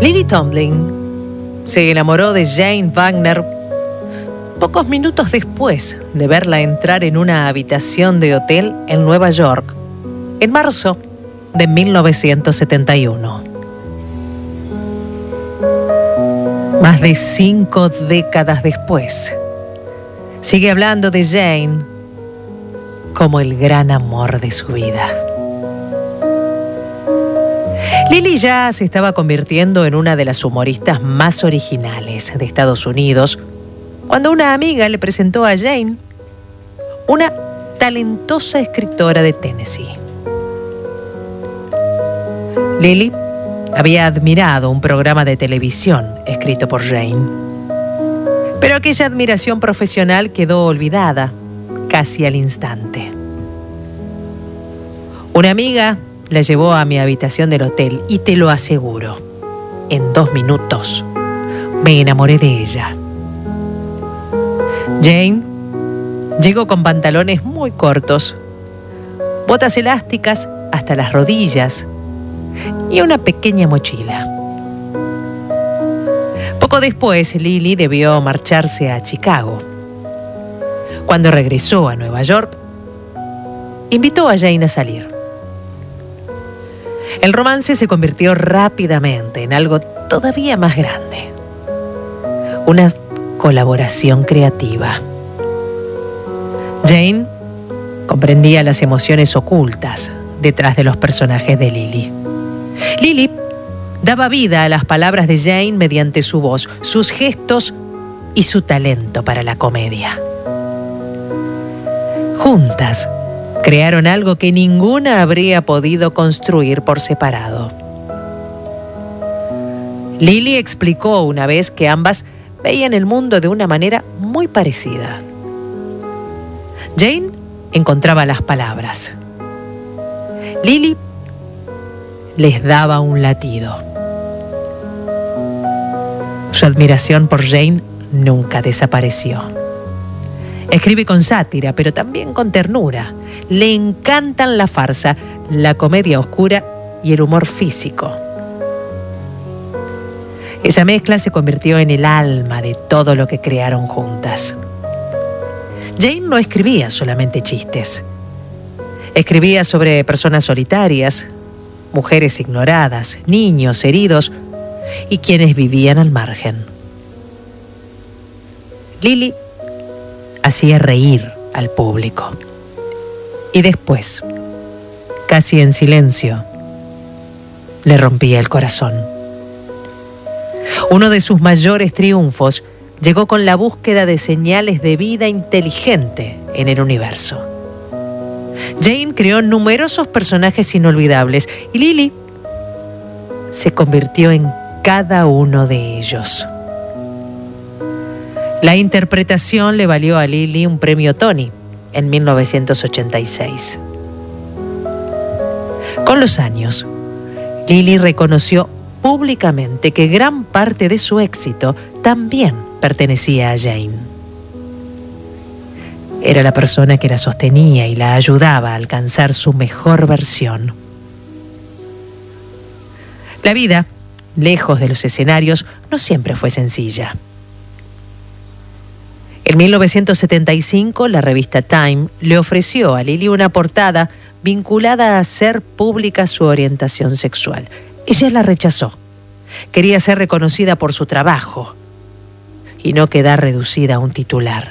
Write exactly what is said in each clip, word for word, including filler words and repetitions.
Lily Tomlin se enamoró de Jane Wagner pocos minutos después de verla entrar en una habitación de hotel en Nueva York, en marzo de mil novecientos setenta y uno. Más de cinco décadas después, sigue hablando de Jane como el gran amor de su vida. Lily ya se estaba convirtiendo en una de las humoristas más originales de Estados Unidos cuando una amiga le presentó a Jane una talentosa escritora de Tennessee. Lily había admirado un programa de televisión escrito por Jane, pero aquella admiración profesional quedó olvidada casi al instante. Una amiga la llevó a mi habitación del hotel y te lo aseguro, en dos minutos me enamoré de ella. Jane llegó con pantalones muy cortos, botas elásticas hasta las rodillas y una pequeña mochila. Poco después, Lily debió marcharse a Chicago. Cuando regresó a Nueva York, invitó a Jane a salir. El romance se convirtió rápidamente en algo todavía más grande. Una colaboración creativa. Jane comprendía las emociones ocultas detrás de los personajes de Lily. Lily daba vida a las palabras de Jane mediante su voz, sus gestos y su talento para la comedia. Juntas, crearon algo que ninguna habría podido construir por separado. Lily explicó una vez que ambas veían el mundo de una manera muy parecida. Jane encontraba las palabras. Lily les daba un latido. Su admiración por Jane nunca desapareció. Escribe con sátira, pero también con ternura. Le encantan la farsa, la comedia oscura y el humor físico. Esa mezcla se convirtió en el alma de todo lo que crearon juntas. Jane no escribía solamente chistes. Escribía sobre personas solitarias, mujeres ignoradas, niños heridos y quienes vivían al margen. Lily hacía reír al público. Y después, casi en silencio, le rompía el corazón. Uno de sus mayores triunfos llegó con la búsqueda de señales de vida inteligente en el universo. Jane creó numerosos personajes inolvidables y Lily se convirtió en cada uno de ellos. La interpretación le valió a Lily un premio Tony en mil novecientos ochenta y seis. Con los años, Lily reconoció públicamente que gran parte de su éxito también pertenecía a Jane. Era la persona que la sostenía y la ayudaba a alcanzar su mejor versión. La vida, lejos de los escenarios, no siempre fue sencilla. En mil novecientos setenta y cinco, la revista Time le ofreció a Lily una portada vinculada a hacer pública su orientación sexual. Ella la rechazó. Quería ser reconocida por su trabajo y no quedar reducida a un titular.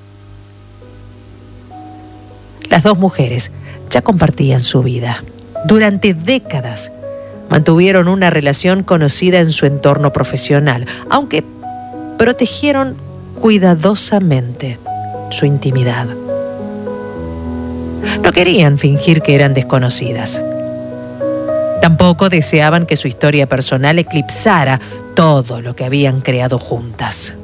Las dos mujeres ya compartían su vida. Durante décadas mantuvieron una relación conocida en su entorno profesional, aunque protegieron cuidadosamente su intimidad. No querían fingir que eran desconocidas. Tampoco deseaban que su historia personal eclipsara todo lo que habían creado juntas.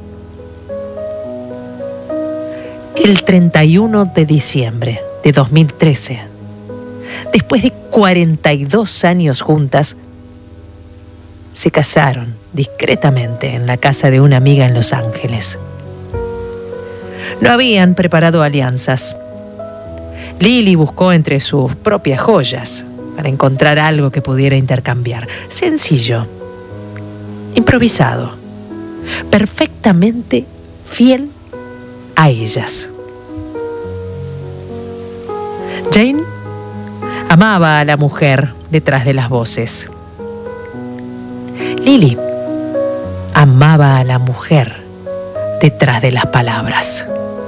El treinta y uno de diciembre de dos mil trece, después de cuarenta y dos años juntas, se casaron discretamente en la casa de una amiga en Los Ángeles. No habían preparado alianzas. Lily buscó entre sus propias joyas para encontrar algo que pudiera intercambiar. Sencillo. improvisado, perfectamente fiel a ellas. Jane amaba a la mujer detrás de las voces. Lily amaba a la mujer detrás de las palabras.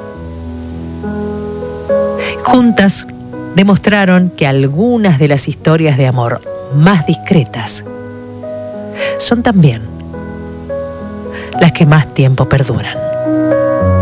Juntas demostraron que algunas de las historias de amor más discretas son también las que más tiempo perduran.